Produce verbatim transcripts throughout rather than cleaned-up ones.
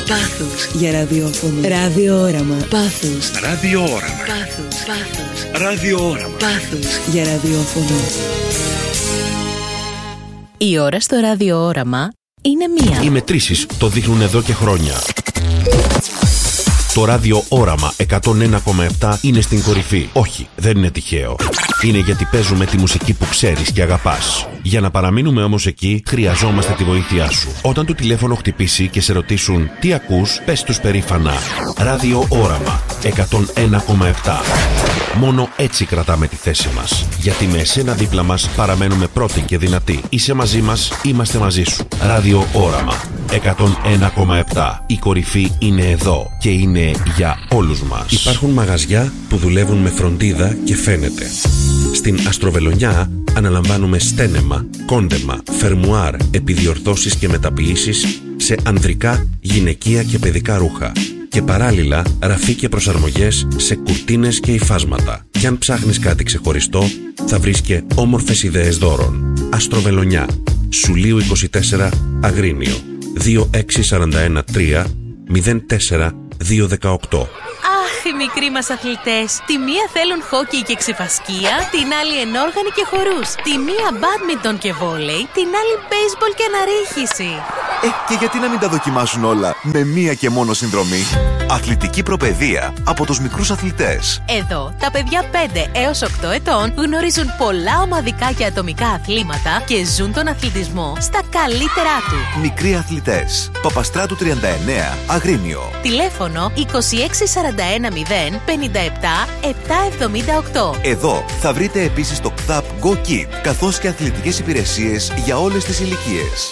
Πάθος για ραδιόφωνο. Ραδιόραμα. Πάθος. Ραδιόραμα. Πάθος. Πάθος. Ραδιόραμα. Πάθος για ραδιόφωνο. Η ώρα στο ραδιόραμα είναι μία. Οι μετρήσεις το δείχνουν εδώ και χρόνια. Το ράδιο Όραμα εκατόν ένα κόμμα επτά είναι στην κορυφή. Όχι, δεν είναι τυχαίο. Είναι γιατί παίζουμε τη μουσική που ξέρεις και αγαπάς. Για να παραμείνουμε όμως εκεί, χρειαζόμαστε τη βοήθειά σου. Όταν το τηλέφωνο χτυπήσει και σε ρωτήσουν τι ακούς, πες τους περήφανα. Ράδιο Όραμα εκατόν ένα κόμμα επτά. Μόνο έτσι κρατάμε τη θέση μας. Γιατί με εσένα δίπλα μας παραμένουμε πρώτοι και δυνατοί. Είσαι μαζί μας, είμαστε μαζί σου. Ράδιο Όραμα εκατόν ένα κόμμα επτά. Η κορυφή είναι εδώ και είναι για όλους μας. Υπάρχουν μαγαζιά που δουλεύουν με φροντίδα και φαίνεται. Στην Αστροβελονιά αναλαμβάνουμε στένεμα, κόντεμα, φερμουάρ, επιδιορθώσεις και μεταποιήσεις σε ανδρικά, γυναικεία και παιδικά ρούχα. Και παράλληλα ραφή και προσαρμογές σε κουρτίνες και υφάσματα. Κι αν ψάχνεις κάτι ξεχωριστό, θα βρεις και όμορφες ιδέες δώρων. Αστροβελονιά, Σουλίου είκοσι τέσσερα, Αγρίνιο, δύο έξι τέσσερα ένα τρία μηδέν τέσσερα δύο δεκαοκτώ. Αχ, οι μικροί μας αθλητές. Τη μία θέλουν χόκι και ξυφασκία, την άλλη ενόργανη και χορούς. Τη μία μπάντμιντον και βόλεϊ, την άλλη μπέισμπολ και αναρρίχηση. Ε, και γιατί να μην τα δοκιμάσουν όλα με μία και μόνο συνδρομή? Αθλητική προπαιδεία από τους μικρούς αθλητές. Εδώ, τα παιδιά πέντε έως οκτώ ετών γνωρίζουν πολλά ομαδικά και ατομικά αθλήματα και ζουν τον αθλητισμό στα καλύτερά του. Μικροί αθλητές. Παπαστράτου τριάντα εννέα, Αγρίνιο. Τηλέφωνο είκοσι έξι σαράντα ένα μηδέν πενήντα επτά επτακόσια εβδομήντα οκτώ. Εδώ θα βρείτε επίσης το ΚΘΑΠ Go Kid, καθώς και αθλητικές υπηρεσίες για όλες τις ηλικίες.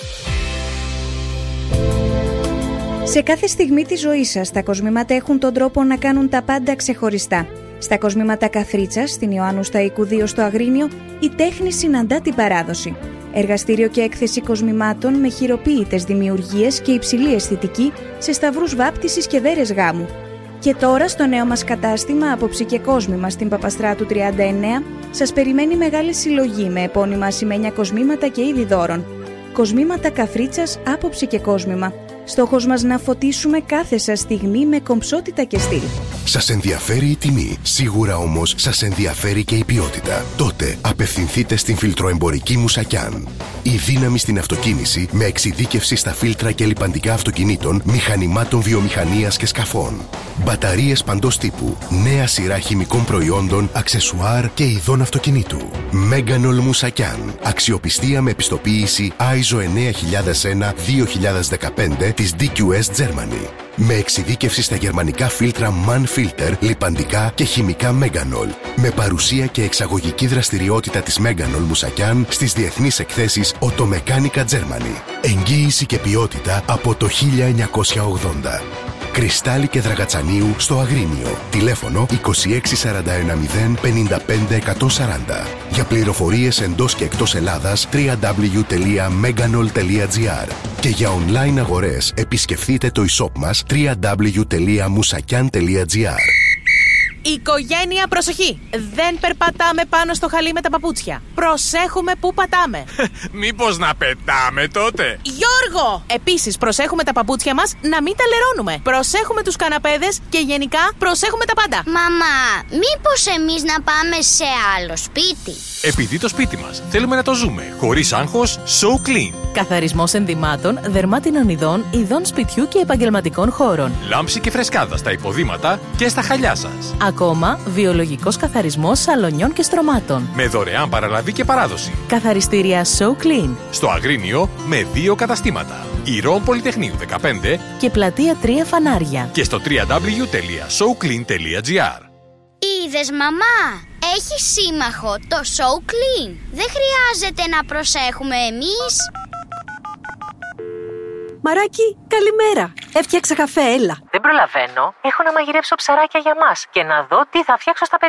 Σε κάθε στιγμή της ζωής σας, τα κοσμήματα έχουν τον τρόπο να κάνουν τα πάντα ξεχωριστά. Στα κοσμήματα Καθρίτσας, στην Ιωάννου Σταϊκού δύο στο Αγρίνιο, η τέχνη συναντά την παράδοση. Εργαστήριο και έκθεση κοσμημάτων με χειροποίητες δημιουργίες και υψηλή αισθητική σε σταυρούς βάπτισης και δέρες γάμου. Και τώρα στο νέο μας κατάστημα Άποψη και Κόσμημα στην Παπαστράτου τριάντα εννέα σας περιμένει μεγάλη συλλογή με επώνυμα ασημένια κοσμήματα και είδη δώρων. Κοσμήματα Καθρίτσας, Άποψη και Κόσμημα. Στόχος μας να φωτίσουμε κάθε σας στιγμή με κομψότητα και στυλ. Σας ενδιαφέρει η τιμή, σίγουρα όμως σας ενδιαφέρει και η ποιότητα. Τότε απευθυνθείτε στην Φιλτροεμπορική Μουσακιάν. Η δύναμη στην αυτοκίνηση με εξειδίκευση στα φίλτρα και λιπαντικά αυτοκινήτων, μηχανημάτων βιομηχανίας και σκαφών. Μπαταρίες παντός τύπου, νέα σειρά χημικών προϊόντων, αξεσουάρ και ειδών αυτοκινήτου. Μέγκανολ Μουσακιάν. Αξιοπιστία με επιστοποίηση άι ες ο εννέα χιλιάδες ένα δύο χιλιάδες δεκαπέντε της ντι κιου ες Germany. Με εξειδίκευση στα γερμανικά φίλτρα MAN Filter, λιπαντικά και χημικά Μέγκανολ. Με παρουσία και εξαγωγική δραστηριότητα της Μέγκανολ Μουσακιάν στις διεθνείς εκθέσεις Automechanica Germany. Εγγύηση και ποιότητα από το χίλια εννιακόσια ογδόντα. Κρυστάλλι και Δραγατσανίου στο Αγρίνιο. Τηλέφωνο είκοσι έξι σαράντα ένα μηδέν πενήντα πέντε εκατόν σαράντα. Για πληροφορίες εντός και εκτός Ελλάδας double-u double-u double-u τελεία meganol τελεία gr. Και για online αγορές επισκεφτείτε το e-shop μας double-u double-u double-u τελεία musakian τελεία gr. Οικογένεια, προσοχή! Δεν περπατάμε πάνω στο χαλί με τα παπούτσια. Προσέχουμε πού πατάμε. Μήπως να πετάμε τότε? Γιώργο! Επίσης, προσέχουμε τα παπούτσια μας να μην τα λερώνουμε. Προσέχουμε τους καναπέδες και γενικά προσέχουμε τα πάντα. Μαμά, μήπως εμείς να πάμε σε άλλο σπίτι? Επειδή το σπίτι μας θέλουμε να το ζούμε χωρίς άγχος, So Clean. Καθαρισμός ενδυμάτων, δερμάτινων ειδών, ειδών σπιτιού και επαγγελματικών χώρων. Λάμψη και φρεσκάδα στα υποδήματα και στα χαλιά σας. Ακόμα, βιολογικός καθαρισμός σαλονιών και στρωμάτων. Με δωρεάν παραλαβή και παράδοση. Καθαριστήρια So Clean. Στο Αγρίνιο με δύο καταστήματα. Ηρών Πολυτεχνείου δεκαπέντε και Πλατεία τρία Φανάρια. Και στο double-u double-u double-u τελεία so clean τελεία gr. Είδες, μαμά, έχει σύμμαχο το So Clean. Δεν χρειάζεται να προσέχουμε εμείς. Μαράκι, καλημέρα. Έφτιαξα καφέ, έλα. Δεν προλαβαίνω. Έχω να μαγειρεύσω ψαράκια για μας και να δω τι θα φτιάξω στα παιδιά.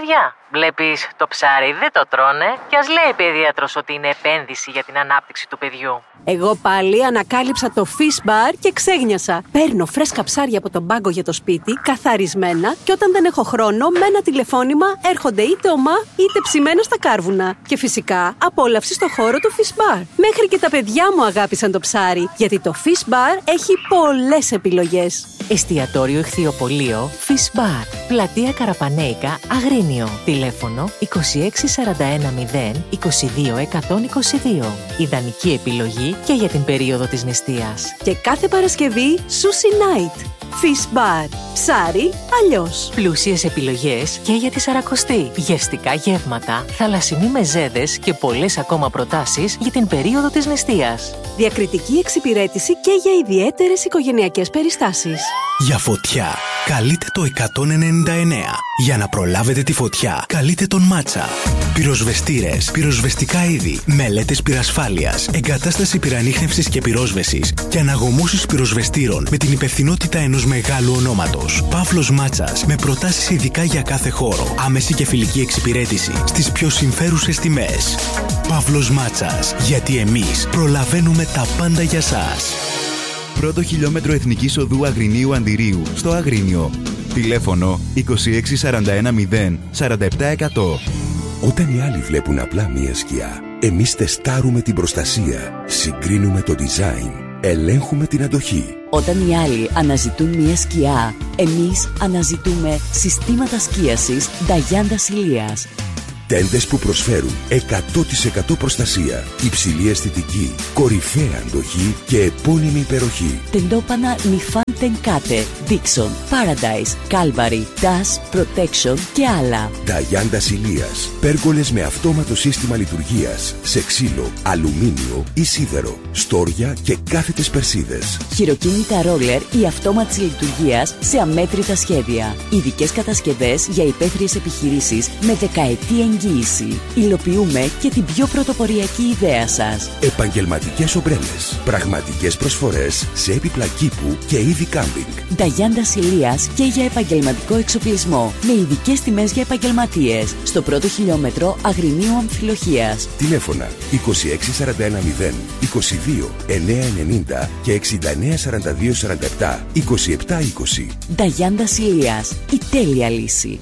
Βλέπεις, το ψάρι δεν το τρώνε και ας λέει παιδίατρος ότι είναι επένδυση για την ανάπτυξη του παιδιού. Εγώ πάλι ανακάλυψα το Fish Bar και ξέγνιασα. Παίρνω φρέσκα ψάρια από τον πάγκο για το σπίτι, καθαρισμένα, και όταν δεν έχω χρόνο, με ένα τηλεφώνημα έρχονται είτε ομά είτε ψημένα στα κάρβουνα. Και φυσικά απόλαυση στο χώρο του Fish Bar. Μέχρι και τα παιδιά μου αγάπησαν το ψάρι, γιατί το Fish Bar έχει πολλές επιλογές. Εστιατόριο Ηχθειοπωλείο Fish Bar. Πλατεία Καραπανέικα, Αγρίνιο. Τηλέφωνο είκοσι έξι σαράντα ένα μηδέν είκοσι δύο εκατόν είκοσι δύο. Ιδανική επιλογή και για την περίοδο της νηστείας. Και κάθε Παρασκευή Sushi Night. Fish Bar. Ψάρι αλλιώς. Πλούσιες επιλογές και για τη Σαρακοστή. Γευστικά γεύματα, θαλασσινοί μεζέδες και πολλές ακόμα προτάσεις για την περίοδο της νηστείας. Διακριτική εξυπηρέτηση και για ιδιαίτερες οικογενειακές περιστάσεις. Για φωτιά, καλείτε το εκατόν ενενήντα εννέα. Για να προλάβετε τη φωτιά, καλείτε τον Μάτσα. Πυροσβεστήρες, πυροσβεστικά είδη, μελέτες πυρασφάλειας, εγκατάσταση πυρανίχνευσης και πυρόσβεσης και αναγωμώσεις πυροσβεστήρων με την υπευθυνότητα ενός μεγάλου ονόματος. Παύλος Μάτσας, με προτάσεις ειδικά για κάθε χώρο, άμεση και φιλική εξυπηρέτηση στις πιο συμφέρουσες τιμές. Παύλος Μάτσας, γιατί εμείς προλαβαίνουμε τα πάντα για σας. Πρώτο χιλιόμετρο Εθνικής Οδού Αγρινίου Αντιρίου στο Αγρίνιο. Τηλέφωνο είκοσι έξι σαράντα ένα μηδέν σαράντα επτά εκατό. Όταν οι άλλοι βλέπουν απλά μία σκιά, εμείς τεστάρουμε την προστασία, συγκρίνουμε το design, ελέγχουμε την αντοχή. Όταν οι άλλοι αναζητούν μία σκιά, εμείς αναζητούμε συστήματα σκίασης Νταγιάντα Ηλίας. Τέντες που προσφέρουν εκατό τοις εκατό προστασία, υψηλή αισθητική, κορυφαία αντοχή και επώνυμη υπεροχή. Τεντόπανα Νιφάν Τενκάτε, Dixon, Paradise, Calvary, Dash, Protection και άλλα. Νταγιάντα Ηλίας. Πέργολες με αυτόματο σύστημα λειτουργίας σε ξύλο, αλουμίνιο ή σίδερο, στόρια και κάθετες περσίδες. Χειροκίνητα ρόλερ ή αυτόματης λειτουργίας σε αμέτρητα σχέδια. Ειδικές κατασκευές για υπαίθριες επιχειρήσεις με δεκαετή εγγύηση. Υλοποιούμε και την πιο πρωτοποριακή ιδέα σας. Επαγγελματικές ομπρέλες. Πραγματικές προσφορές σε έπιπλα κήπου και είδη κάμπινγκ. Νταγιάντα Ηλίας και για επαγγελματικό εξοπλισμό. Με ειδικές τιμές για επαγγελματίες. Στο πρώτο χιλιόμετρο Αγρινίου Αμφιλοχίας. Τηλέφωνα είκοσι έξι σαράντα ένα μηδέν είκοσι δύο εννιακόσια ενενήντα και εξήντα εννέα σαράντα δύο σαράντα επτά είκοσι επτά είκοσι. Νταγιάντα Ηλίας. Η τέλεια λύση.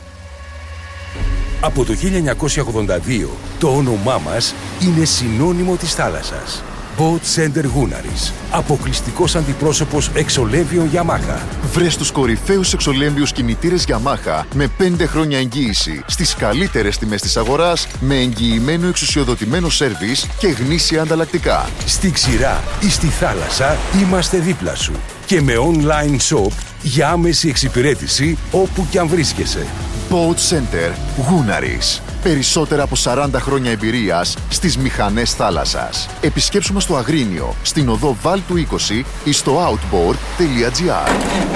Από το χίλια εννιακόσια ογδόντα δύο το όνομά μας είναι συνώνυμο της θάλασσας. Boat Center Gunaris. Αποκλειστικός αντιπρόσωπος εξολέμβιων Yamaha. Βρες τους κορυφαίους εξολέμβιους κινητήρες Yamaha με πέντε χρόνια εγγύηση στις καλύτερες τιμές της αγοράς, με εγγυημένο εξουσιοδοτημένο σέρβις και γνήσια ανταλλακτικά. Στη ξηρά ή στη θάλασσα είμαστε δίπλα σου. Και με online shop για άμεση εξυπηρέτηση όπου κι αν βρίσκεσαι. Boat Center Gunaris. Περισσότερα από σαράντα χρόνια εμπειρίας στις μηχανές θάλασσας. Επισκέψου μας στο Αγρίνιο, στην οδό Βάλτου είκοσι ή στο outboard τελεία gr.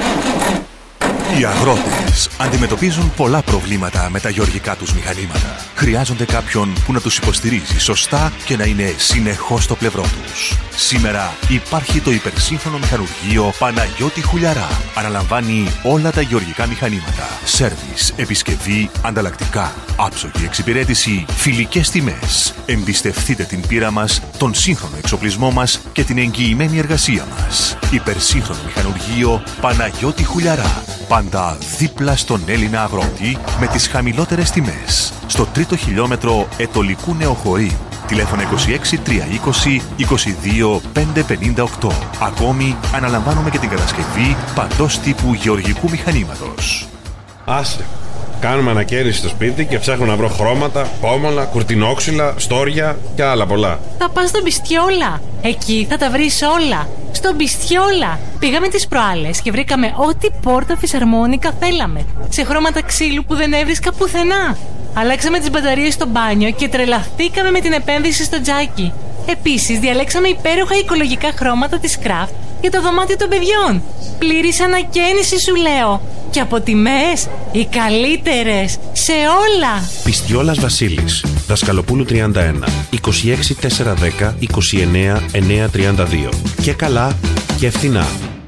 Οι αγρότες αντιμετωπίζουν πολλά προβλήματα με τα γεωργικά τους μηχανήματα. Χρειάζονται κάποιον που να τους υποστηρίζει σωστά και να είναι συνεχώς στο πλευρό τους. Σήμερα υπάρχει το υπερσύγχρονο μηχανουργείο Παναγιώτη Χουλιαρά. Αναλαμβάνει όλα τα γεωργικά μηχανήματα. Σέρβις, επισκευή, ανταλλακτικά, άψογη εξυπηρέτηση, φιλικές τιμές. Εμπιστευτείτε την πείρα μας, τον σύγχρονο εξοπλισμό μας και την εγγυημένη εργασία μας. Υπερσύγχρονο μηχανουργείο Παναγιώτη Χουλιαρά. Πάντα δίπλα στον Έλληνα αγρότη με τις χαμηλότερες τιμές. Στο τρίτο χιλιόμετρο Ετωλικού Νεοχωρίου. Τηλέφωνο είκοσι έξι τριακόσια είκοσι είκοσι δύο πεντακόσια πενήντα οκτώ. Ακόμη αναλαμβάνουμε και την κατασκευή παντός τύπου γεωργικού μηχανήματος. Άσε. Κάνουμε ανακαίνιση στο σπίτι και ψάχνω να βρω χρώματα, πόμολα, κουρτινόξυλα, στόρια και άλλα πολλά. Θα πας στον Πιστιόλα. Εκεί θα τα βρεις όλα. Στον Πιστιόλα. Πήγαμε τις προάλλες και βρήκαμε ό,τι πόρτα φυσαρμόνικα θέλαμε. Σε χρώματα ξύλου που δεν έβρισκα πουθενά. Αλλάξαμε τις μπαταρίες στο μπάνιο και τρελαθήκαμε με την επένδυση στο τζάκι. Επίσης, διαλέξαμε υπέροχα οικολογικά χρώματα της Craft για το δωμάτιο των παιδιών. Πλήρης ανακαίνιση, σου λέω. Και από τιμές, οι καλύτερες σε όλα. Πιστιόλας Βασίλης, Δασκαλοπούλου τριάντα ένα, είκοσι έξι τετρακόσια δέκα είκοσι εννέα εννιακόσια τριάντα δύο. Και καλά και φθηνά.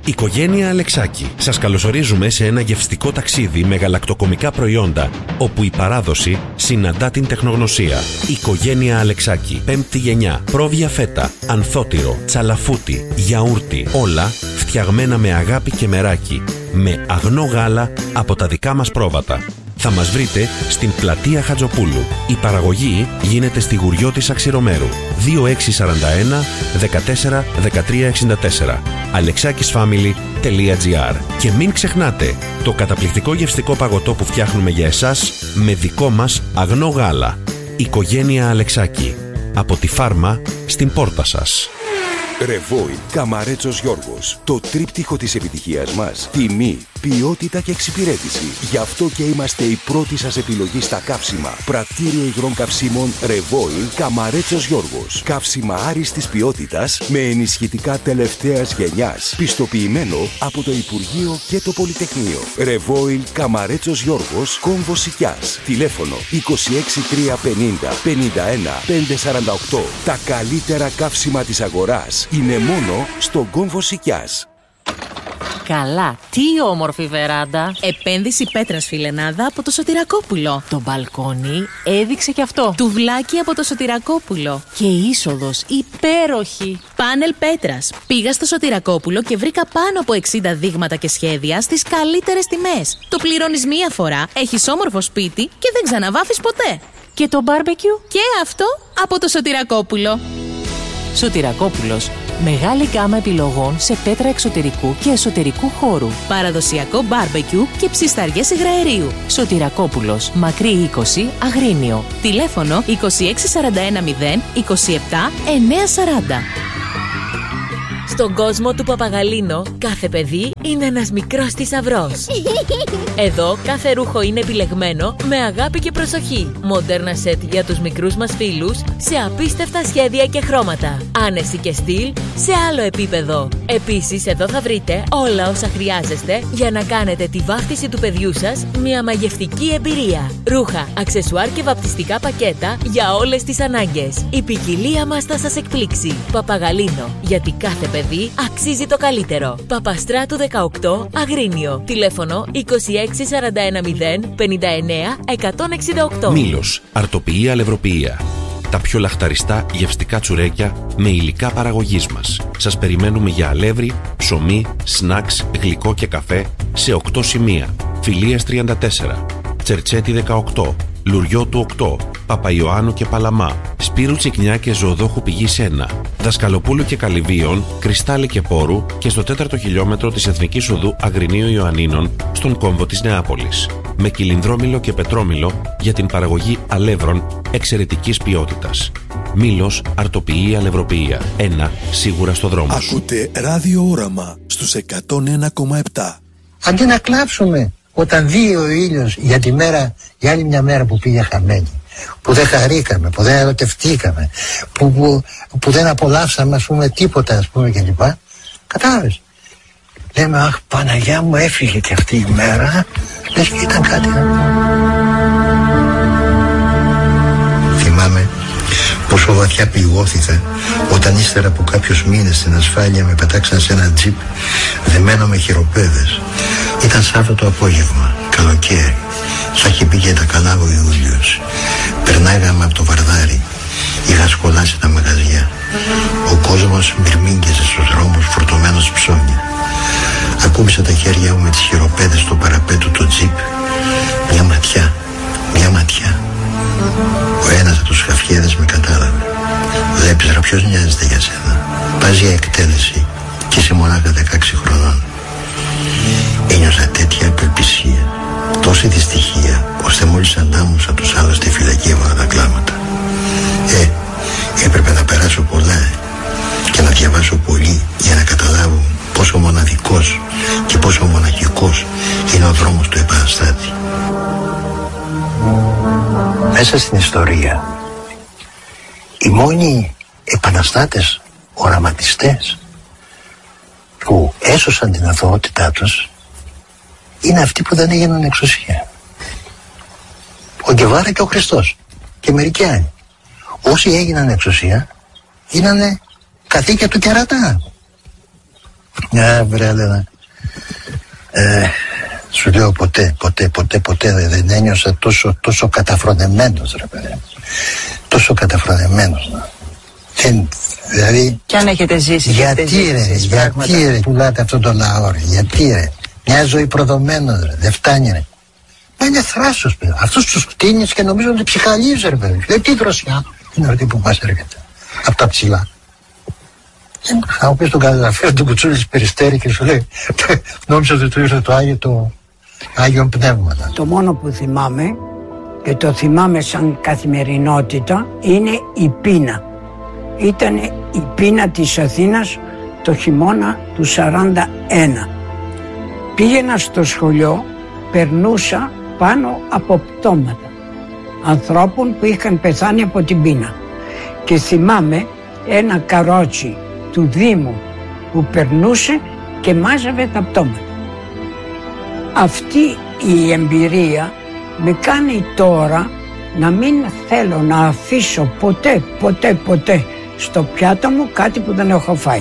Οικογένεια Αλεξάκη. Σας καλωσορίζουμε σε ένα γευστικό ταξίδι με γαλακτοκομικά προϊόντα, όπου η παράδοση συναντά την τεχνογνωσία. Οικογένεια Αλεξάκη. Πέμπτη γενιά. Πρόβια φέτα, ανθότυρο, τσαλαφούτι, γιαούρτι. Όλα φτιαγμένα με αγάπη και μεράκι. Με αγνό γάλα από τα δικά μας πρόβατα. Θα μας βρείτε στην πλατεία Χατζοπούλου. Η παραγωγή γίνεται στη Γουριώτης Αξιρομέρου. δύο έξι τέσσερα ένα δεκατέσσερα δεκατρία εξήντα τέσσερα αλεξάκισφάμιλι τελεία τζι άρ. Και μην ξεχνάτε το καταπληκτικό γευστικό παγωτό που φτιάχνουμε για εσάς με δικό μας αγνό γάλα. Οικογένεια Αλεξάκη. Από τη φάρμα στην πόρτα σας. Ρεβόιλ Καμαρέτσος Γιώργος. Το τρίπτυχο της επιτυχίας μας. Τιμή, ποιότητα και εξυπηρέτηση. Γι' αυτό και είμαστε η πρώτη σας επιλογή στα καύσιμα. Πρατήριο υγρών καυσίμων Ρεβόιλ Καμαρέτσος Γιώργος. Καύσιμα άριστης ποιότητας με ενισχυτικά τελευταίας γενιάς. Πιστοποιημένο από το Υπουργείο και το Πολυτεχνείο. Ρεβόιλ Καμαρέτσος Γιώργος, Κόμβος Σικιάς. Τηλέφωνο είκοσι έξι τριακόσια πενήντα πενήντα ένα πεντακόσια σαράντα οκτώ. Τα καλύτερα καύσιμα της αγοράς είναι μόνο στον Κόμβο Σικιάς. Καλά, τι όμορφη βεράντα. Επένδυση πέτρας φιλενάδα από το Σωτηρακόπουλο. Το μπαλκόνι έδειξε κι αυτό. Τουβλάκι από το Σωτηρακόπουλο. Και η είσοδος υπέροχη. Πάνελ πέτρας. Πήγα στο Σωτηρακόπουλο και βρήκα πάνω από εξήντα δείγματα και σχέδια στις καλύτερες τιμές. Το πληρώνεις μία φορά, έχεις όμορφο σπίτι και δεν ξαναβάφεις ποτέ. Και το μπάρμπεκιου? Και αυτό από το Σωτηρακόπουλο. Σωτηρακόπουλος. Μεγάλη γκάμα επιλογών σε πέτρα εξωτερικού και εσωτερικού χώρου. Παραδοσιακό μπάρμπεκιου και ψισταριές υγραερίου. Σωτηρακόπουλος. Μακρύ είκοσι, Αγρίνιο. Τηλέφωνο είκοσι έξι σαράντα ένα μηδέν είκοσι επτά εννιακόσια σαράντα. Στον κόσμο του Παπαγαλίνο, κάθε παιδί είναι ένας μικρός θησαυρός. Εδώ κάθε ρούχο είναι επιλεγμένο με αγάπη και προσοχή. Μοντέρνα σετ για τους μικρούς μας φίλους σε απίστευτα σχέδια και χρώματα. Άνεση και στυλ σε άλλο επίπεδο. Επίσης εδώ θα βρείτε όλα όσα χρειάζεστε για να κάνετε τη βάφτιση του παιδιού σας μια μαγευτική εμπειρία. Ρούχα, αξεσουάρ και βαπτιστικά πακέτα για όλες τις ανάγκες. Η ποικιλία μας θα σας εκπλήξει. Παπαγαλίνο, γιατί κάθε παιδί αξίζει το καλύτερο. Παπαστράτου δεκαοκτώ, Αγρίνιο. Τηλέφωνο είκοσι έξι σαράντα ένα μηδέν πενήντα εννέα εκατόν εξήντα οκτώ. Μήλος, αρτοποιή αλευροποιία. Τα πιο λαχταριστά γευστικά τσουρέκια με υλικά παραγωγής μας. Σας περιμένουμε για αλεύρι, ψωμί, σνακς, γλυκό και καφέ σε οκτώ σημεία. Φιλίας τριάντα τέσσερα, Τσερτσέτη δεκαοκτώ, Λουριώτου οκτώ, Παπαϊωάννου και Παλαμά, Σπύρου Τσικνιά και Ζωοδόχου Πηγής ένα, Δασκαλοπούλου και Καλυβίων, Κρυστάλλι και Πόρου και στο τέταρτο χιλιόμετρο της Εθνικής Οδού Αγρινίου Ιωαννίνων στον κόμβο της Νεάπολης. Με κυλινδρόμηλο και πετρόμηλο για την παραγωγή αλεύρων εξαιρετικής ποιότητας. Μήλος, αρτοποιή, αλευροποιία. Ένα σίγουρα στο δρόμο σου. Ακούτε ράδιο Όραμα στους εκατόν ένα κόμμα επτά. Αντί να κλάψουμε όταν δει ο ήλιος για τη μέρα, για άλλη μια μέρα που πήγε χαμένη, που δεν χαρήκαμε, που δεν ερωτευτήκαμε, που, που, που δεν απολαύσαμε ας πούμε τίποτα ας πούμε κλπ. Κατάλαβες. Λέμε αχ Παναγιά μου έφυγε και αυτή η μέρα, λες και ήταν κάτι. Θυμάμαι πόσο βαθιά πληγώθηκα όταν ύστερα από κάποιους μήνες στην ασφάλεια με πετάξαν σε ένα τζιπ δεμένο με χειροπέδες. Ήταν Σάββατο απόγευμα, καλοκαίρι. Θα είχε πει και τα καλά ο Ιούλιος. Περνάγαμε από το Βαρδάρι. Είχα σκολάσει τα μαγαζιά. Ο κόσμος μυρμήγκιζε στους δρόμους φορτωμένος ψώνια. Ακούμπησα τα χέρια μου με τις χειροπέδες στο παραπέτω το τζιπ. Μια ματιά, μια ματιά. Ο ένας από τους χαφιέδες με κατάλαβε. Βλέπεις ρε, ποιος νοιάζεται για σένα. Πας για εκτέλεση και είσαι μονάχα δεκαέξι χρονών. Ένιωσα τέτοια απελπισία, τόση δυστυχία, ώστε μόλις ανάμουσα τους άλλους στη φυλακή έβαλα τα κλάματα. Ε, έπρεπε να περάσω πολλά ε, και να διαβάσω πολύ για να καταλάβω πόσο μοναδικός και πόσο μοναχικός είναι ο δρόμος του επαναστάτη. Μέσα στην ιστορία, οι μόνοι επαναστάτες οραματιστές που έσωσαν την αθωότητά τους είναι αυτοί που δεν έγιναν εξουσία. Ο Γκεβάρα και ο Χριστός και μερικοί άλλοι. Όσοι έγιναν εξουσία γίνανε καθήκια του κερατά. Ναι, βρε, έλεγα. Ε, σου λέω ποτέ, ποτέ, ποτέ, ποτέ δεν ένιωσα τόσο, τόσο καταφρονεμένος, ρε παιδί. Τόσο καταφρονεμένος. Δεν, δηλαδή... Κι αν έχετε ζήσει, γιατί ζήσει, ρε, ζήσει, γιατί ρε, πουλάτε αυτό το λαό, ρε, γιατί ρε. Μια ζωή προδομένος, ρε, δεν φτάνει, ρε. Μα είναι θράσος, παιδί. Αυτούς τους φτύνεις και νομίζω ότι ψυχαλίζει, ρε, παιδί. Δεν τι δροσιά είναι αυτή που μας έρχεται. Από τα ψηλά. Θα μου πεις τον καταγραφείο του Κουτσούλη της Περιστέρη και σου λέει νόμιζα ότι του ήρθε το Άγιο, το Άγιον Πνεύματα. Το μόνο που θυμάμαι και το θυμάμαι σαν καθημερινότητα είναι η πείνα. Ήταν η πείνα της Αθήνας το χειμώνα του σαράντα ένα. Πήγαινα στο σχολείο, περνούσα πάνω από πτώματα ανθρώπων που είχαν πεθάνει από την πείνα και θυμάμαι ένα καρότσι του Δήμου που περνούσε και μάζευε τα πτώματα. Αυτή η εμπειρία με κάνει τώρα να μην θέλω να αφήσω ποτέ, ποτέ, ποτέ στο πιάτο μου κάτι που δεν έχω φάει.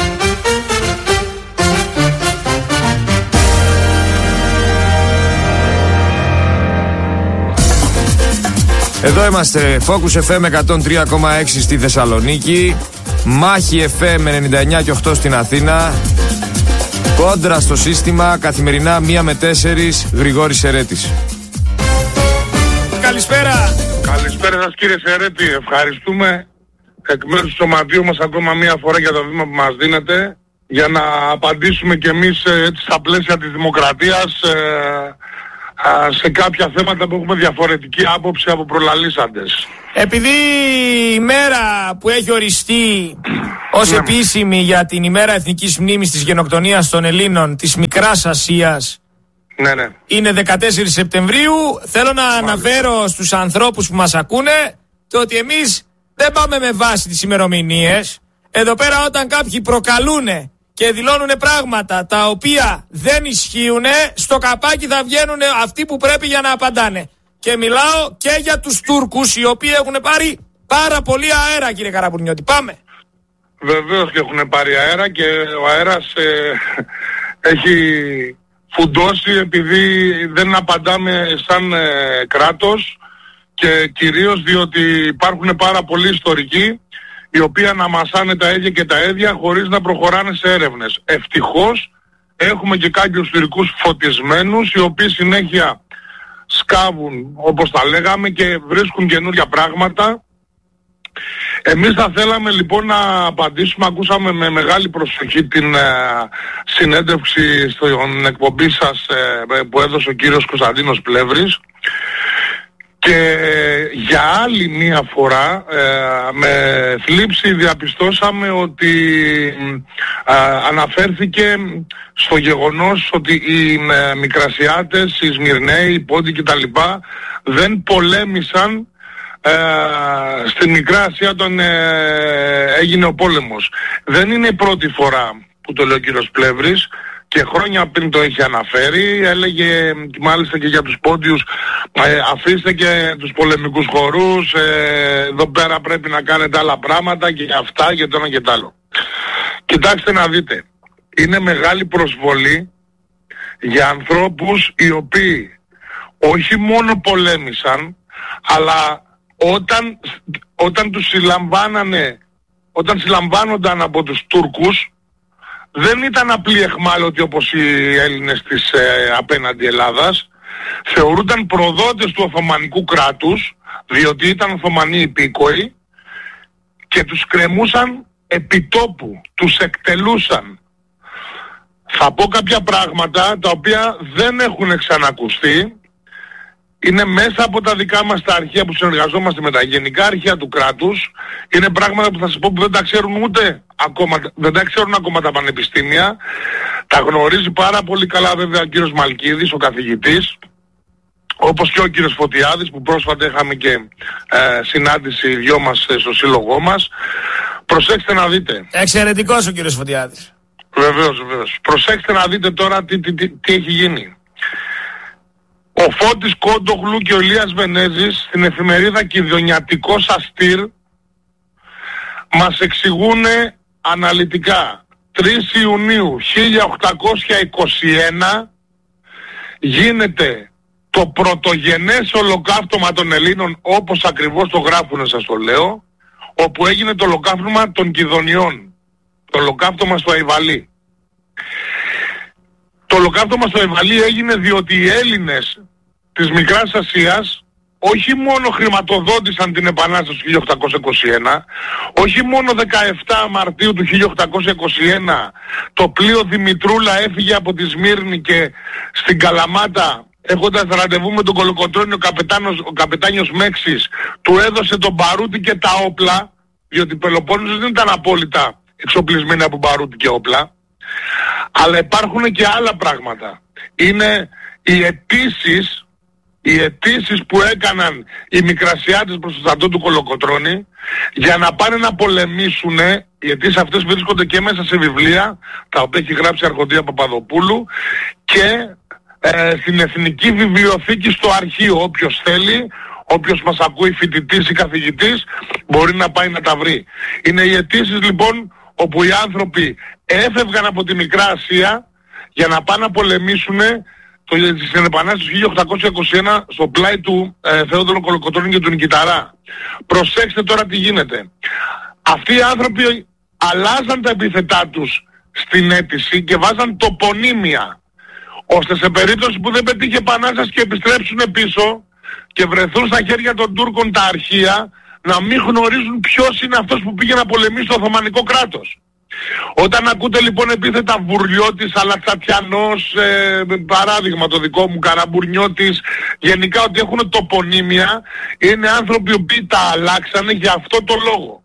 Εδώ είμαστε, Focus εφ εμ εκατόν τρία κόμμα έξι στη Θεσσαλονίκη, Μάχη εφ εμ ενενήντα εννιά και οκτώ στην Αθήνα, Κόντρα στο σύστημα, καθημερινά μία με τέσσερις, Γρηγόρης Σερέτης. Καλησπέρα! Καλησπέρα σας κύριε Σερέτη, ευχαριστούμε εκ μέρους του σωματείου μας ακόμα μία φορά για το βήμα που μας δίνετε για να απαντήσουμε κι εμείς έτσι στα πλαίσια της δημοκρατίας ε, σε κάποια θέματα που έχουμε διαφορετική άποψη από προλαλήσαντες. Επειδή η μέρα που έχει οριστεί ως ναι. επίσημη για την ημέρα εθνικής μνήμης της γενοκτονίας των Ελλήνων της Μικράς Ασίας ναι, ναι. είναι δεκατέσσερις Σεπτεμβρίου, θέλω να Μάλιστα. αναφέρω στους ανθρώπους που μας ακούνε το ότι εμείς δεν πάμε με βάση τις ημερομηνίες. Εδώ πέρα όταν κάποιοι προκαλούνε και δηλώνουν πράγματα τα οποία δεν ισχύουν, στο καπάκι θα βγαίνουν αυτοί που πρέπει για να απαντάνε. Και μιλάω και για τους Τούρκους, οι οποίοι έχουν πάρει πάρα πολύ αέρα, κύριε Καραπουνιώτη. Πάμε. Βεβαίως και έχουν πάρει αέρα και ο αέρας ε, έχει φουντώσει επειδή δεν απαντάμε σαν ε, κράτος και κυρίως διότι υπάρχουν πάρα πολλοί ιστορικοί οι οποίοι αναμασάνε τα ίδια και τα ίδια χωρίς να προχωράνε σε έρευνες. Ευτυχώς έχουμε και κάποιους ιστορικούς φωτισμένους οι οποίοι συνέχεια σκάβουν όπως τα λέγαμε και βρίσκουν καινούρια πράγματα. Εμείς θα θέλαμε λοιπόν να απαντήσουμε, ακούσαμε με μεγάλη προσοχή την ε, συνέντευξη στην εκπομπή σας ε, που έδωσε ο κύριος Κωνσταντίνος Πλεύρης. Και για άλλη μία φορά ε, με θλίψη διαπιστώσαμε ότι ε, αναφέρθηκε στο γεγονός ότι οι ε, Μικρασιάτες, οι Σμυρναίοι, οι Πόντοι κτλ. Δεν πολέμησαν ε, στη Μικρά Ασία όταν ε, έγινε ο πόλεμος. Δεν είναι η πρώτη φορά που το λέει ο κύριος Πλεύρης. Και χρόνια πριν το είχε αναφέρει, έλεγε μάλιστα και για τους Πόντιους ε, αφήστε και τους πολεμικούς χορούς, ε, εδώ πέρα πρέπει να κάνετε άλλα πράγματα και αυτά και το ένα και το άλλο. Κοιτάξτε να δείτε, είναι μεγάλη προσβολή για ανθρώπους οι οποίοι όχι μόνο πολέμησαν, αλλά όταν, όταν τους συλλαμβάνανε, όταν συλλαμβάνονταν από τους Τούρκους, δεν ήταν απλοί εχμάλωτοι όπως οι Έλληνες της ε, απέναντι Ελλάδας. Θεωρούνταν προδότες του Οθωμανικού κράτους, διότι ήταν Οθωμανοί υπήκοοι και τους κρεμούσαν επιτόπου, τους εκτελούσαν. Θα πω κάποια πράγματα τα οποία δεν έχουν ξανακουστεί. Είναι μέσα από τα δικά μας τα αρχεία που συνεργαζόμαστε με τα γενικά αρχεία του κράτους. Είναι πράγματα που θα σας πω που δεν τα ξέρουν ούτε ακόμα, δεν τα ξέρουν ακόμα τα πανεπιστήμια. Τα γνωρίζει πάρα πολύ καλά βέβαια ο κύριος Μαλκίδης, ο καθηγητής, όπως και ο κύριος Φωτιάδης που πρόσφατα είχαμε και ε, συνάντηση οι δυο μας ε, στο σύλλογό μας. Προσέξτε να δείτε. Εξαιρετικός ο κύριος Φωτιάδης. Βεβαίως, βεβαίως. Προσέξτε να δείτε τώρα τι, τι, τι, τι έχει γίνει. Ο Φώτης Κόντογλου και ο Ηλίας Βενέζης στην εφημερίδα Κιδωνιατικός Αστήρ μας εξηγούν αναλυτικά τρεις Ιουνίου χίλια οκτακόσια είκοσι ένα γίνεται το πρωτογενές ολοκαύτωμα των Ελλήνων, όπως ακριβώς το γράφουνε, σας το λέω, όπου έγινε το ολοκαύτωμα των Κιδωνιών, το ολοκαύτωμα στο Αϊβαλί. Το ολοκαύτωμα στο Αϊβαλί έγινε διότι οι Έλληνες της Μικράς Ασίας όχι μόνο χρηματοδότησαν την Επανάσταση του χίλια οκτακόσια είκοσι ένα, όχι μόνο δεκαεφτά Μαρτίου του χίλια οκτακόσια είκοσι ένα το πλοίο Δημητρούλα έφυγε από τη Σμύρνη και στην Καλαμάτα, έχοντας ραντεβού με τον Κολοκοτρώνη, ο, καπετάνος, ο καπετάνιος Μέξης του έδωσε τον μπαρούτι και τα όπλα, διότι η Πελοπόννησος δεν ήταν απόλυτα εξοπλισμένη από μπαρούτι και όπλα. Αλλά υπάρχουν και άλλα πράγματα. Είναι οι αιτήσεις οι αιτήσεις που έκαναν οι Μικρασιάτες προς το στρατό του Κολοκοτρώνη για να πάνε να πολεμήσουν. Οι αιτήσεις αυτές βρίσκονται και μέσα σε βιβλία, τα οποία έχει γράψει η Αρχοντία Παπαδοπούλου, και ε, στην Εθνική Βιβλιοθήκη στο αρχείο. Όποιος θέλει, όποιος μας ακούει, φοιτητής ή καθηγητής, μπορεί να πάει να τα βρει. Είναι οι αιτήσεις λοιπόν όπου οι άνθρωποι έφευγαν από τη Μικρά Ασία για να πάνε να πολεμήσουν στην Επανάσταση του χίλια οκτακόσια είκοσι ένα στο πλάι του ε, Θεόδωρου Κολοκοτρώνη και του Νικηταρά. Προσέξτε τώρα τι γίνεται. Αυτοί οι άνθρωποι αλλάζαν τα επίθετά τους στην αίτηση και βάζαν τοπονύμια, ώστε σε περίπτωση που δεν πετύχει Επανάσταση και επιστρέψουν πίσω και βρεθούν στα χέρια των Τούρκων τα αρχεία, να μην γνωρίζουν ποιος είναι αυτός που πήγε να πολεμήσει το Οθωμανικό κράτος. Όταν ακούτε λοιπόν επίθετα Βουρλιώτης, Αλαξατιανός, ε, παράδειγμα το δικό μου, Καραμπουρνιώτης, γενικά ότι έχουν τοπονύμια, είναι άνθρωποι που τα αλλάξανε για αυτό το λόγο.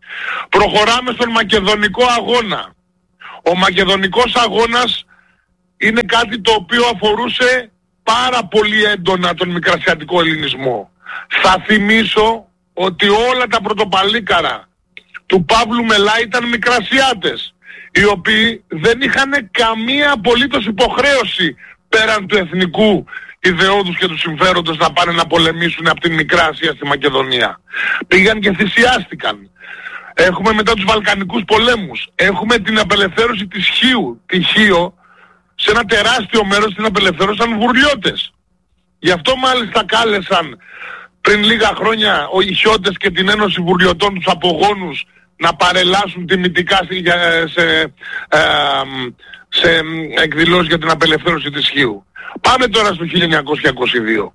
Προχωράμε στον Μακεδονικό αγώνα. Ο Μακεδονικός αγώνας είναι κάτι το οποίο αφορούσε πάρα πολύ έντονα τον μικρασιατικό ελληνισμό. Θα θυμίσω ότι όλα τα πρωτοπαλίκαρα του Παύλου Μελά ήταν Μικρασιάτες, οι οποίοι δεν είχαν καμία απολύτως υποχρέωση πέραν του εθνικού ιδεώδους και του συμφέροντος να πάνε να πολεμήσουν από την Μικρά Ασία στη Μακεδονία. Πήγαν και θυσιάστηκαν. Έχουμε μετά τους Βαλκανικούς πολέμους, έχουμε την απελευθέρωση της Χίου. Τη Χίο, σε ένα τεράστιο μέρος την απελευθέρωσαν Βουρλιώτες. Γι' αυτό μάλιστα κάλεσαν πριν λίγα χρόνια ο Ιχιώτες και την Ένωση Βουρλιωτών τους απογόνους να παρελάσουν τιμητικά σε, σε, ε, σε εκδηλώσεις για την απελευθέρωση της Χίου. Πάμε τώρα στο χίλια εννιακόσια είκοσι δύο.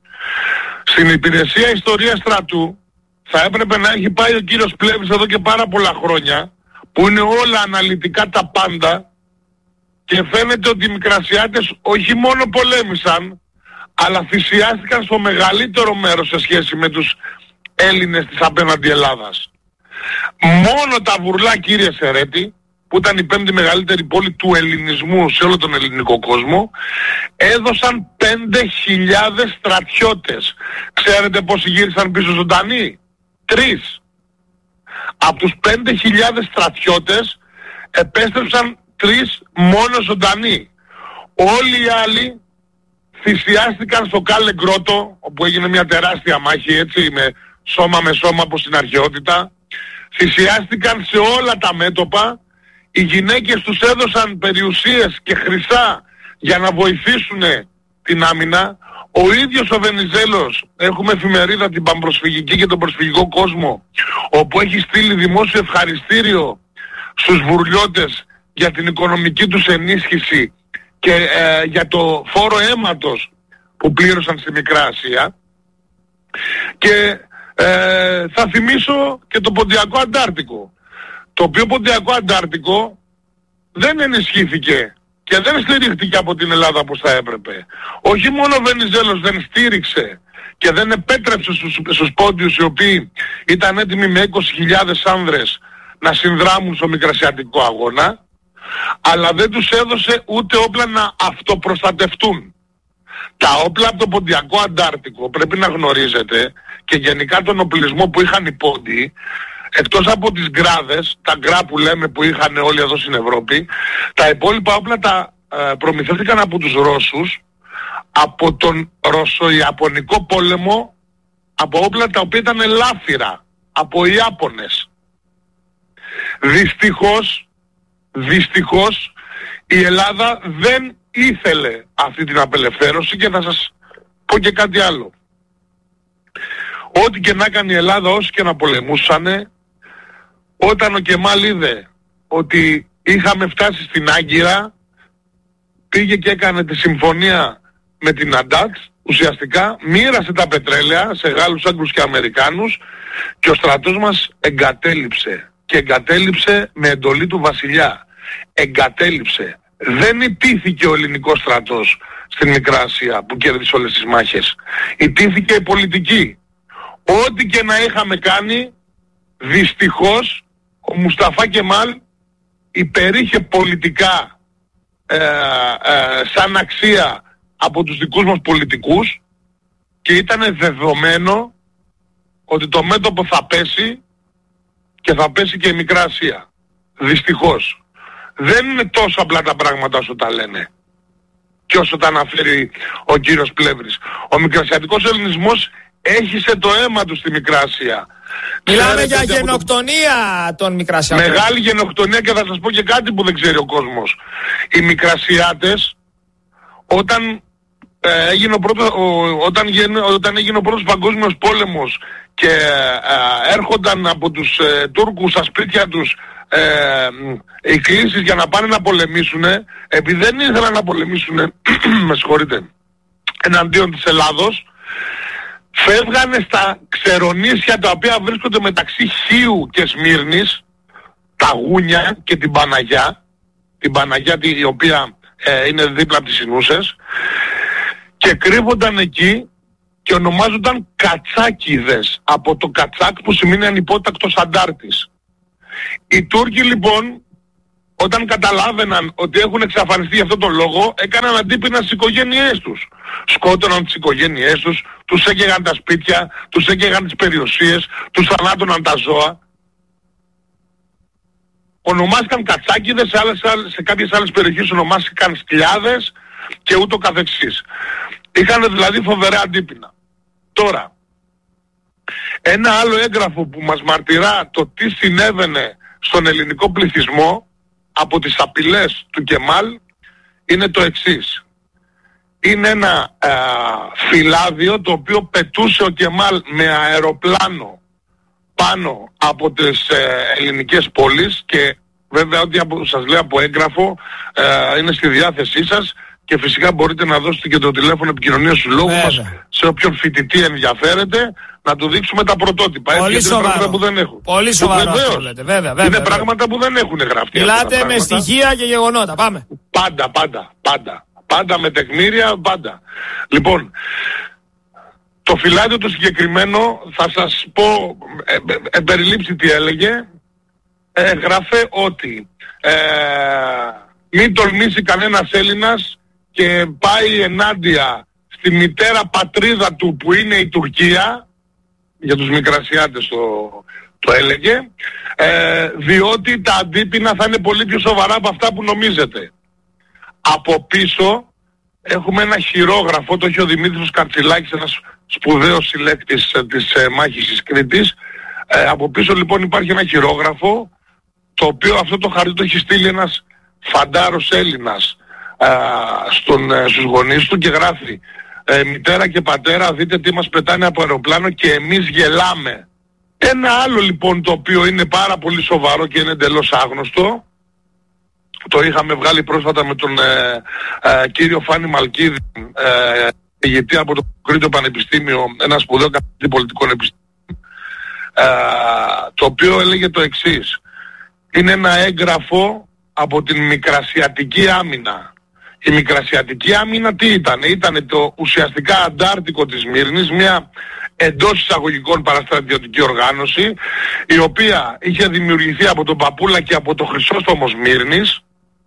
Στην υπηρεσία ιστορίας στρατού θα έπρεπε να έχει πάει ο κύριος Πλεύρης εδώ και πάρα πολλά χρόνια, που είναι όλα αναλυτικά τα πάντα, και φαίνεται ότι οι Μικρασιάτες όχι μόνο πολέμησαν, αλλά θυσιάστηκαν στο μεγαλύτερο μέρος σε σχέση με τους Έλληνες της απέναντι Ελλάδας. Μόνο τα Βουρλά, κύριε Σερέτη, που ήταν η πέμπτη μεγαλύτερη πόλη του ελληνισμού σε όλο τον ελληνικό κόσμο, έδωσαν πέντε χιλιάδες στρατιώτες. Ξέρετε πόσοι γύρισαν πίσω ζωντανοί? Τρεις. Από τους πέντε χιλιάδες στρατιώτες επέστρεψαν τρεις μόνο ζωντανοί. Όλοι οι άλλοι θυσιάστηκαν στο Κάλε Γκρότο, όπου έγινε μια τεράστια μάχη, έτσι, με σώμα με σώμα από στην αρχαιότητα. Θυσιάστηκαν σε όλα τα μέτωπα. Οι γυναίκες τους έδωσαν περιουσίες και χρυσά για να βοηθήσουν την άμυνα. Ο ίδιος ο Βενιζέλος, έχουμε εφημερίδα την Παμπροσφυγική και τον Προσφυγικό Κόσμο, όπου έχει στείλει δημόσιο ευχαριστήριο στους Βουρλιώτες για την οικονομική τους ενίσχυση και ε, για το φόρο αίματος που πλήρωσαν στη Μικρά Ασία. Και ε, θα θυμίσω και το Ποντιακό Αντάρτικο, το οποίο Ποντιακό Αντάρτικο δεν ενισχύθηκε και δεν στηρίχτηκε από την Ελλάδα όπως θα έπρεπε. Όχι μόνο ο Βενιζέλος δεν στήριξε και δεν επέτρεψε στους, στους Πόντιους, οι οποίοι ήταν έτοιμοι με είκοσι χιλιάδες άνδρες να συνδράμουν στο Μικρασιατικό αγώνα, αλλά δεν τους έδωσε ούτε όπλα να αυτοπροστατευτούν. Τα όπλα από το Ποντιακό Αντάρτικο, πρέπει να γνωρίζετε, και γενικά τον οπλισμό που είχαν οι Πόντιοι, εκτός από τις γκράδες, τα γκρά που λέμε που είχαν όλοι εδώ στην Ευρώπη, τα υπόλοιπα όπλα τα ε, προμηθεύτηκαν από τους Ρώσους, από τον Ρωσο-Ιαπωνικό πόλεμο, από όπλα τα οποία ήταν ελάφυρα, από Ιάπωνες. Δυστυχώς δυστυχώς η Ελλάδα δεν ήθελε αυτή την απελευθέρωση και θα σας πω και κάτι άλλο. Ό,τι και να κάνει η Ελλάδα, όσοι και να πολεμούσανε, όταν ο Κεμάλ είδε ότι είχαμε φτάσει στην Άγκυρα, πήγε και έκανε τη συμφωνία με την Αντάτ, ουσιαστικά μοίρασε τα πετρέλαια σε Γάλλους, Άγγλους και Αμερικάνους και ο στρατός μας εγκατέλειψε. Και εγκατέλειψε με εντολή του βασιλιά. Εγκατέλειψε. Δεν ιτήθηκε ο ελληνικός στρατός στην Μικρά Ασία που κέρδισε όλες τις μάχες. Ιτήθηκε η πολιτική. Ό,τι και να είχαμε κάνει, δυστυχώς ο Μουσταφά Κεμάλ υπερήχε πολιτικά ε, ε, σαν αξία από τους δικούς μας πολιτικούς και ήταν δεδομένο ότι το μέτωπο θα πέσει και θα πέσει και η Μικρά Ασία. Δυστυχώς. Δεν είναι τόσο απλά τα πράγματα όσο τα λένε και όσο τα αναφέρει ο κύριος Πλεύρης. Ο μικρασιατικός ελληνισμός έχισε το αίμα του στη Μικρά Ασία. Μιλάμε για γενοκτονία των Μικρασιάτων. Μεγάλη γενοκτονία και θα σας πω και κάτι που δεν ξέρει ο κόσμος. Οι Μικρασιάτες όταν, ε, έγινε, ο πρώτο, ο, όταν, γεν, όταν έγινε ο πρώτος παγκόσμιος πόλεμος και ε, έρχονταν από τους ε, Τούρκους στα σπίτια τους ε, οι κλήσεις για να πάνε να πολεμήσουν, επειδή δεν ήθελαν να πολεμήσουν με συγχωρείτε, εναντίον της Ελλάδος, φεύγανε στα ξερονήσια τα οποία βρίσκονται μεταξύ Χίου και Σμύρνης, τα Γούνια και την Παναγιά, την Παναγιά η οποία ε, είναι δίπλα από τις Συνούσες, και κρύβονταν εκεί και ονομάζονταν Κατσάκιδες, από το Κατσάκ που σημαίνει ανυπότακτος αντάρτης. Οι Τούρκοι λοιπόν, όταν καταλάβαιναν ότι έχουν εξαφανιστεί για αυτόν τον λόγο, έκαναν αντίπεινα στις οικογένειές τους. Σκότωναν τις οικογένειές τους, τους έκαιγαν τα σπίτια, τους έκαιγαν τις περιουσίες, τους θανάτωναν τα ζώα. Ονομάστηκαν Κατσάκιδες, σε, άλλες, σε κάποιες άλλες περιοχές ονομάστηκαν Σκυλιάδες και ούτω καθεξής. Είχαν δηλαδή φοβερά αντίπεινα. Τώρα, ένα άλλο έγγραφο που μας μαρτυρά το τι συνέβαινε στον ελληνικό πληθυσμό από τις απειλές του Κεμάλ είναι το εξής. Είναι ένα ε, φυλάδιο το οποίο πετούσε ο Κεμάλ με αεροπλάνο πάνω από τις ε, ελληνικές πόλεις και βέβαια ό,τι από, σας λέω από έγγραφο ε, είναι στη διάθεσή σας και φυσικά μπορείτε να δώσετε και το τηλέφωνο επικοινωνίας του λόγου μας σε όποιον φοιτητή ενδιαφέρεται να του δείξουμε τα πρωτότυπα. Πολύ έτσι, σοβαρό. Είναι πράγματα που δεν έχουν. Πολύ σοβαρό. Βεβαίως. Λέτε, βέβαια, βέβαια, είναι βέβαια. πράγματα που δεν έχουν γραφτεί. Μιλάτε με στοιχεία και γεγονότα. Πάμε. Πάντα, πάντα, πάντα. Πάντα με τεκμήρια, πάντα. Λοιπόν, το φυλάδιο το συγκεκριμένο θα σας πω, ε, ε, ε, περιλήψει τι έλεγε. Έγραφε ότι ε, μην τολμήσει κανένας Έλληνας και πάει ενάντια στη μητέρα πατρίδα του που είναι η Τουρκία, για τους Μικρασιάτες το, το έλεγε, ε, διότι τα αντίπεινα θα είναι πολύ πιο σοβαρά από αυτά που νομίζετε. Από πίσω έχουμε ένα χειρόγραφο, το έχει ο Δημήτρης Καρτσιλάκης, ένας σπουδαίος συλλέκτης ε, της ε, μάχης της Κρήτης. Ε, από πίσω λοιπόν υπάρχει ένα χειρόγραφο, το οποίο αυτό το χαρτί το έχει στείλει ένας φαντάρος Έλληνας ε, στον, ε, στους γονείς του και γράφει ε, μητέρα και πατέρα, δείτε τι μας πετάνε από αεροπλάνο και εμείς γελάμε. Ένα άλλο λοιπόν το οποίο είναι πάρα πολύ σοβαρό και είναι εντελώς άγνωστο, το είχαμε βγάλει πρόσφατα με τον ε, ε, κύριο Φάνη Μαλκίδη, ε, ηγετή από το Κρήτο Πανεπιστήμιο, ένα σπουδαίο καθηγητή πολιτικών επιστήμων, ε, το οποίο έλεγε το εξής. Είναι ένα έγγραφο από την Μικρασιατική Άμυνα. Η Μικρασιατική Άμυνα τι ήταν? Ήταν το ουσιαστικά αντάρτικο της Σμύρνης, μια εντός εισαγωγικών παραστρατιωτική οργάνωση, η οποία είχε δημιουργηθεί από τον Παπούλα και από το Χρυσόστομο Σμύρνης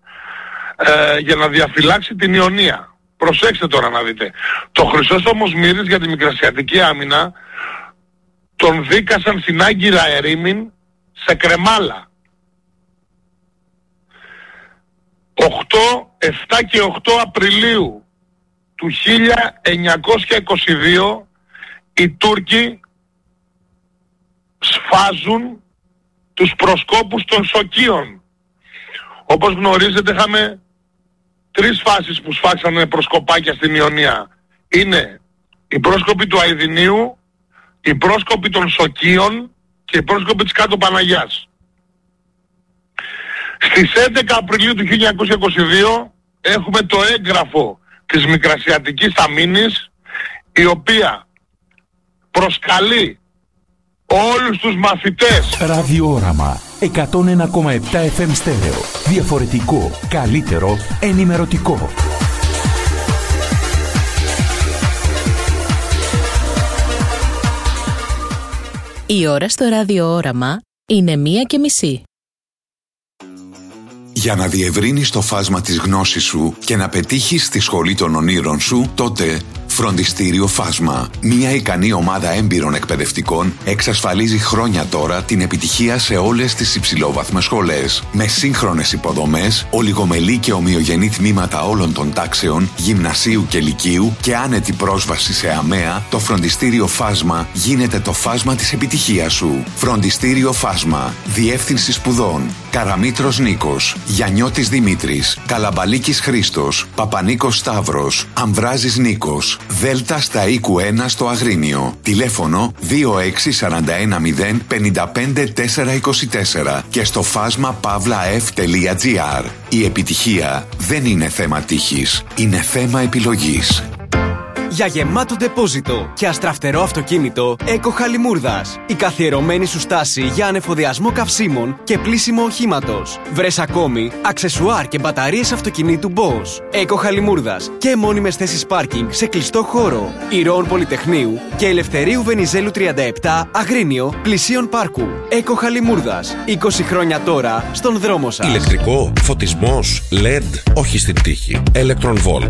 ε, για να διαφυλάξει την Ιωνία. Προσέξτε τώρα να δείτε. Το Χρυσόστομο Σμύρνης για τη Μικρασιατική Άμυνα τον δίκασαν στην Άγκυρα Ερήμην σε κρεμάλα. οκτώ, επτά και οκτώ Απριλίου του χίλια εννιακόσια είκοσι δύο οι Τούρκοι σφάζουν τους προσκόπους των Σοκίων. Όπως γνωρίζετε είχαμε τρεις φάσεις που σφάξανε προσκοπάκια στην Ιωνία. Είναι η πρόσκοπη του Αηδινίου, η πρόσκοπη των Σοκίων και η πρόσκοπη της Κάτω Παναγιάς. Στις έντεκα Απριλίου του χίλια εννιακόσια είκοσι δύο έχουμε το έγγραφο της Μικρασιατικής Αμήνης, η οποία προσκαλεί όλους τους μαθητές. Ραδιόραμα εκατόν ένα κόμμα επτά εφ εμ στέρεο. Διαφορετικό, καλύτερο, ενημερωτικό. Η ώρα στο ραδιόραμα είναι μία και μισή. Για να διευρύνεις το φάσμα της γνώσης σου και να πετύχεις τη σχολή των ονείρων σου, τότε Φροντιστήριο Φάσμα. Μια ικανή ομάδα έμπειρων εκπαιδευτικών εξασφαλίζει χρόνια τώρα την επιτυχία σε όλες τις υψηλόβαθμες σχολές. Με σύγχρονες υποδομές, ολιγομελή και ομοιογενή τμήματα όλων των τάξεων, γυμνασίου και λυκείου και άνετη πρόσβαση σε ΑΜΕΑ, το Φροντιστήριο Φάσμα γίνεται το φάσμα της επιτυχίας σου. Φροντιστήριο Φάσμα. Διεύθυνση σπουδών. Καραμήτρος Νίκος, Γιαννιώτης Δημήτρης, Καλαμπαλίκης Χρήστος, Παπανίκος Σταύρος, Αμβράζης Νίκος, Δέλτα στα οίκου ένα στο Αγρίνιο. Τηλέφωνο δύο έξι τέσσερα ένα μηδέν πέντε πέντε τέσσερα είκοσι τέσσερα και στο φάσμα παύλα εφ τελεία τζι άρ. Η επιτυχία δεν είναι θέμα τύχης, είναι θέμα επιλογής. Για γεμάτο ντεπόζιτο και αστραφτερό αυτοκίνητο, Eco Χαλιμούρδας. Η καθιερωμένη σου στάση για ανεφοδιασμό καυσίμων και πλύσιμο οχήματος. Βρες ακόμη αξεσουάρ και μπαταρίες αυτοκινήτου Bosch. Eco Χαλιμούρδας και μόνιμες θέσεις πάρκινγκ σε κλειστό χώρο. Ηρώων Πολυτεχνείου και Ελευθερίου Βενιζέλου τριάντα επτά, Αγρίνιο, πλησίον πάρκου. Eco Χαλιμούρδας. είκοσι χρόνια τώρα στον δρόμο σας. Ηλεκτρικό, φωτισμός, ελ ι ντι, όχι στην τύχη. Electron Volt.